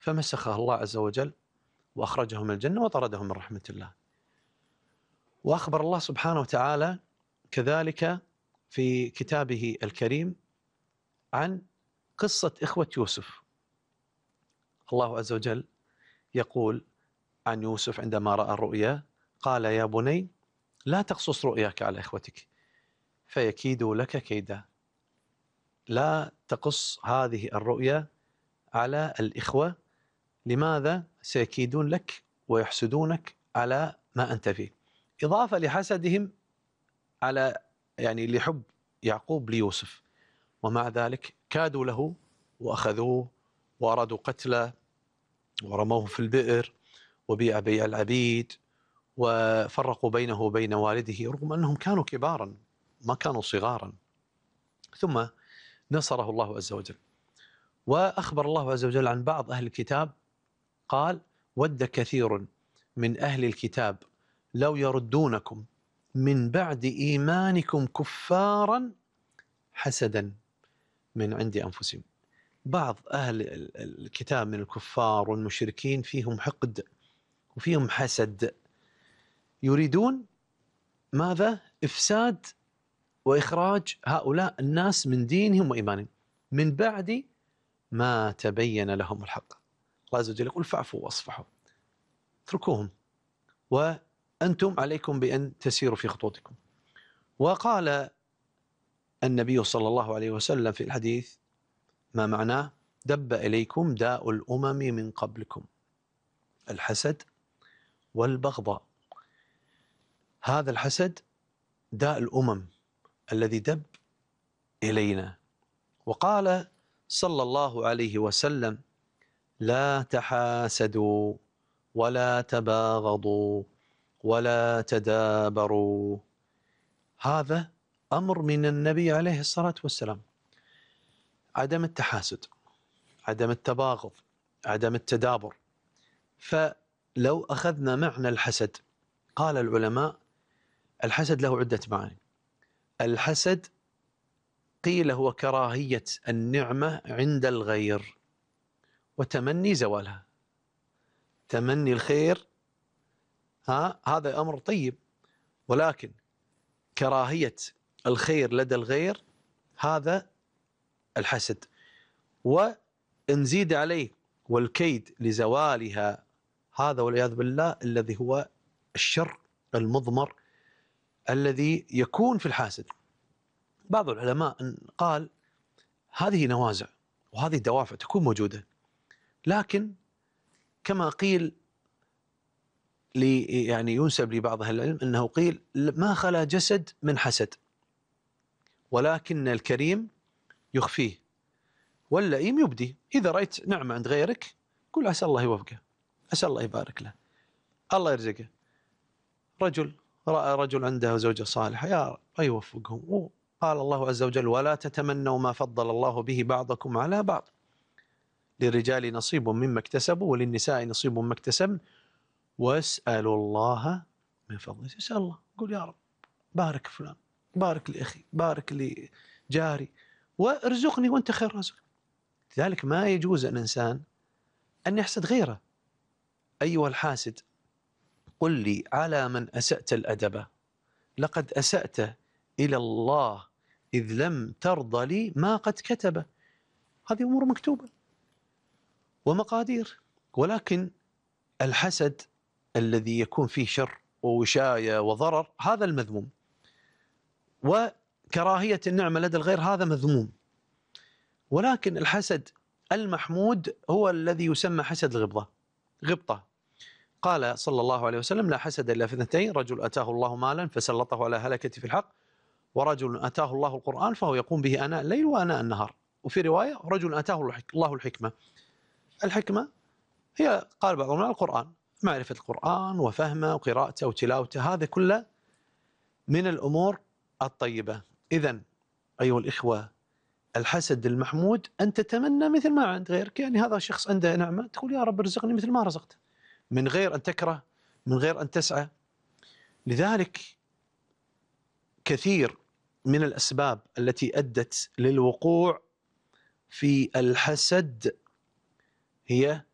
فمسخه الله عز وجل وأخرجه من الجنة وطرده من رحمة الله. وأخبر الله سبحانه وتعالى كذلك في كتابه الكريم عن قصة إخوة يوسف. الله عز وجل يقول عن يوسف عندما رأى الرؤيا قال يا بني لا تقصص رؤياك على إخوتك فيكيدوا لك كيدا. لا تقص هذه الرؤيا على الإخوة. لماذا؟ سيكيدون لك ويحسدونك على ما أنت فيه، إضافة لحسدهم على لحب يعقوب ليوسف. ومع ذلك كادوا له وأخذوه وأرادوا قتله ورموه في البئر وبيع بيع العبيد وفرقوا بينه وبين والده رغم أنهم كانوا كبارا ما كانوا صغارا. ثم نصره الله عز وجل. وأخبر الله عز وجل عن بعض أهل الكتاب قال ود كثير من أهل الكتاب لو يردونكم من بعد إيمانكم كفارا حسدا من عند أنفسهم. بعض أهل الكتاب من الكفار والمشركين فيهم حقد وفيهم حسد، يريدون ماذا؟ إفساد وإخراج هؤلاء الناس من دينهم وإيمانهم من بعد ما تبين لهم الحق. الله عز وجل يقول فاعفوا واصفحوا، اتركوهم وأنتم عليكم بأن تسيروا في خطوتكم. وقال النبي صلى الله عليه وسلم في الحديث ما معناه دب إليكم داء الأمم من قبلكم الحسد والبغضاء. هذا الحسد داء الأمم الذي دب إلينا. وقال صلى الله عليه وسلم لا تحاسدوا ولا تباغضوا ولا تدابروا. هذا أمر من النبي عليه الصلاة والسلام، عدم التحاسد، عدم التباغض، عدم التدابر. فلو أخذنا معنى الحسد، قال العلماء الحسد له عدة معاني. الحسد قيل هو كراهية النعمة عند الغير وتمني زوالها. تمني الخير هذا أمر طيب، ولكن كراهية الخير لدى الغير هذا الحسد. ونزيد عليه والكيد لزوالها، هذا والعياذ بالله الذي هو الشر المضمر الذي يكون في الحاسد. بعض العلماء قال هذه نوازع وهذه دوافع تكون موجودة، لكن كما قيل ينسب لبعض أهل العلم أنه قيل ما خلا جسد من حسد ولكن الكريم يخفيه واللئيم يبدي. إذا رأيت نعمة عند غيرك قل عسى الله يوفقه، عسى الله يبارك له، الله يرزقه. رجل رأى رجل عنده زوجة صالحة يا رب يوفقهم. قال الله عز وجل ولا تتمنوا ما فضل الله به بعضكم على بعض للرجال نصيب مما اكتسبوا وللنساء نصيب مما اكتسبن واسألوا الله من فضله. اسأل الله، قل يا رب بارك فلان، بارك لأخي، بارك لجاري، وارزقني وانت خير رازق. لذلك ما يجوز الإنسان أن يحسد غيره. أيها الحاسد قل لي على من أسأت الأدب، لقد أسأت إلى الله إذ لم ترضى لي ما قد كتب. هذه أمور مكتوبة ومقادير. ولكن الحسد الذي يكون فيه شر ووشاية وضرر هذا المذموم، وكراهية النعمة لدى الغير هذا مذموم. ولكن الحسد المحمود هو الذي يسمى حسد الغبطة. غبطة. قال صلى الله عليه وسلم لا حسد إلا في اثنتين: رجل أتاه الله مالا فسلطه على هلكة في الحق، ورجل أتاه الله القرآن فهو يقوم به آناء الليل وآناء النهار. وفي رواية رجل أتاه الله الحكمة. الحكمة هي قال بعضهم القرآن، معرفة القرآن وفهمه وقراءته وتلاوته، هذا كله من الأمور الطيبة. إذن أيها الإخوة الحسد المحمود أن تتمنى مثل ما عند غيرك. هذا شخص عنده نعمة تقول يا رب ارزقني مثل ما رزقته، من غير أن تكره، من غير أن تسعى. لذلك كثير من الأسباب التي أدت للوقوع في الحسد هي